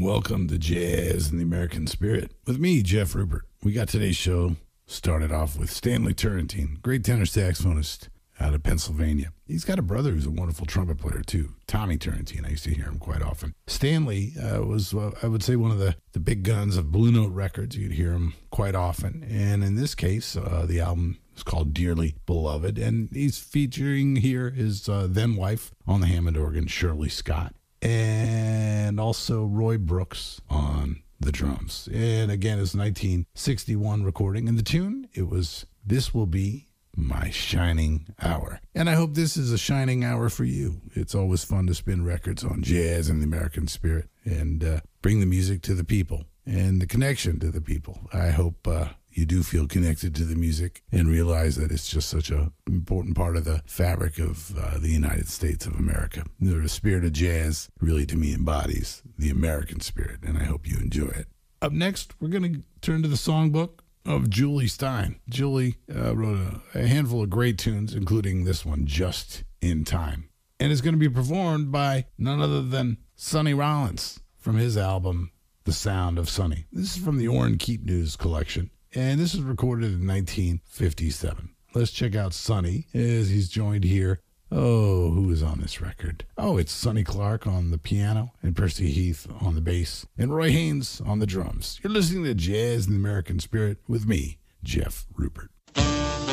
Welcome to Jazz and the American Spirit with me, Jeff Rupert. We got today's show started off with Stanley Turrentine, great tenor saxophonist out of Pennsylvania. He's got a brother who's a wonderful trumpet player too, Tommy Turrentine. I used to hear him quite often. Stanley was, I would say, one of the big guns of Blue Note Records. You'd hear him quite often. And in this case, the album is called Dearly Beloved, and he's featuring here his then wife on the Hammond organ, Shirley Scott, and also Roy Brooks on the drums. And again, it's 1961 recording. And the tune, it was This Will Be My Shining Hour. And I hope this is a shining hour for you. It's always fun to spin records on Jazz and the American Spirit and bring the music to the people and the connection to the people. I hope you do feel connected to the music and realize that it's just such an important part of the fabric of the United States of America. The spirit of jazz really, to me, embodies the American spirit, and I hope you enjoy it. Up next, we're going to turn to the songbook of Julie Stein. Julie wrote a handful of great tunes, including this one, Just in Time. And it's going to be performed by none other than Sonny Rollins from his album, The Sound of Sonny. This is from the Orrin Keep News collection, and this is recorded in 1957. Let's check out Sonny as he's joined here. Oh, who is on this record? Oh, it's Sonny Clark on the piano and Percy Heath on the bass and Roy Haynes on the drums. You're listening to Jazz and the American Spirit with me, Jeff Rupert.